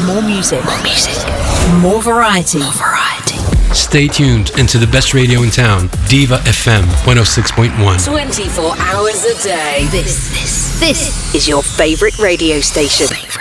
More music. More variety. Stay tuned into the best radio in town, Diva FM 106.1. 24 hours a day. This is your favorite radio station.